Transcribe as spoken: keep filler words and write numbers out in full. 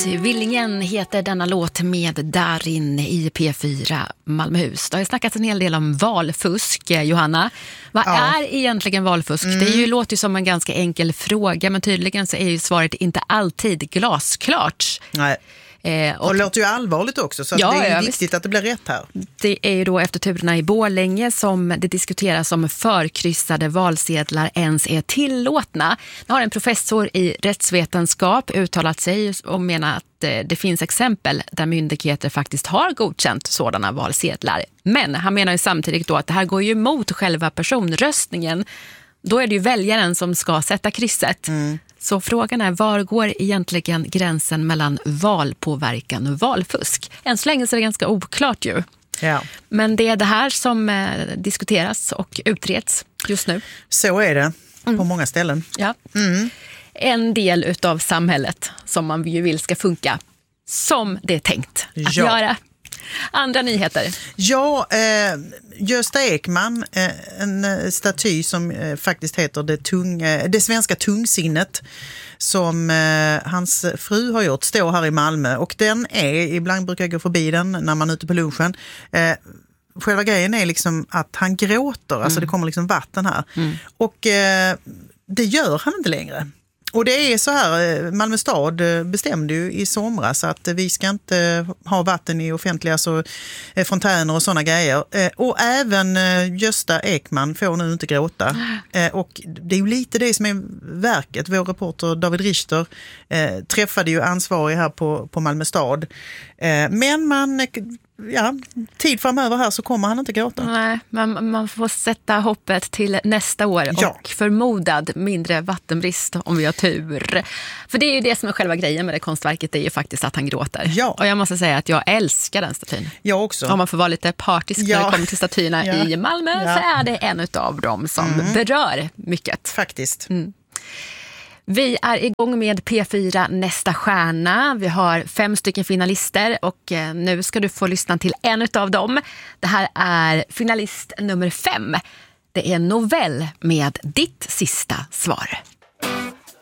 Villingen heter denna låt med Darin i P fyra Malmöhus. Det har ju snackats en hel del om valfusk, Johanna. Vad ja. är egentligen valfusk? Mm. Det är ju, låter ju som en ganska enkel fråga, men tydligen så är ju svaret inte alltid glasklart. Nej. Eh, och, och det låter ju allvarligt också, så ja, det är ju ja, viktigt visst. att det blir rätt här. Det är ju då efter turerna i Borlänge som det diskuteras om förkryssade valsedlar ens är tillåtna. Nu har en professor i rättsvetenskap uttalat sig och menar att eh, det finns exempel där myndigheter faktiskt har godkänt sådana valsedlar. Men han menar ju samtidigt då att det här går ju emot själva personröstningen. Då är det ju väljaren som ska sätta krysset. Mm. Så frågan är, var går egentligen gränsen mellan valpåverkan och valfusk? Än så länge så är det ganska oklart ju. Ja. Men det är det här som eh, diskuteras och utreds just nu. Så är det på mm. många ställen. Ja. Mm. En del utav samhället som man ju vill ska funka som det är tänkt att ja. göra. Andra nyheter. Ja, eh, Gösta Ekman, eh, en staty som eh, faktiskt heter det, tung, eh, det svenska tungsinnet som eh, hans fru har gjort, står här i Malmö. Och den är, ibland brukar jag gå förbi den när man är ute på lunchen. Eh, själva grejen är liksom att han gråter, alltså mm. det kommer liksom vatten här. Mm. Och eh, det gör han inte längre. Och det är så här, Malmö stad bestämde ju i somras att vi ska inte ha vatten i offentliga så, fontäner och sådana grejer. Och även Gösta Ekman får nu inte gråta. Och det är ju lite det som är verket. Vår reporter David Richter eh, träffade ju ansvarig här på, på Malmö stad. Eh, men man... Ja, tid framöver här så kommer han inte gråta. Nej, man, man får sätta hoppet till nästa år ja. och förmodad mindre vattenbrist om vi har tur. För det är ju det som är själva grejen med det konstverket, det är ju faktiskt att han gråter. Ja. Och jag måste säga att jag älskar den statyn. Jag också. Om man får vara lite partisk ja. när det kommer till statyerna ja. i Malmö ja. så är det en av dem som mm. berör mycket. Faktiskt. Mm. Vi är igång med P fyra Nästa stjärna. Vi har fem stycken finalister och nu ska du få lyssna till en av dem. Det här är finalist nummer fem. Det är Novell med Ditt sista svar.